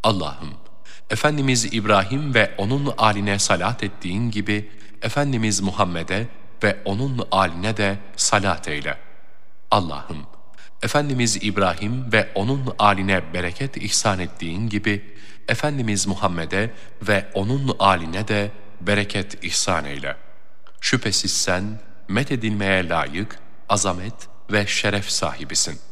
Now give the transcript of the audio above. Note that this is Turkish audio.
Allah'ım, Efendimiz İbrahim ve onun âline salat ettiğin gibi, Efendimiz Muhammed'e ve onun âline de salat eyle. Allah'ım, Efendimiz İbrahim ve onun âline bereket ihsan ettiğin gibi, Efendimiz Muhammed'e ve onun âline de bereket ihsan eyle. Şüphesiz sen, methedilmeye layık, azamet ve şeref sahibisin.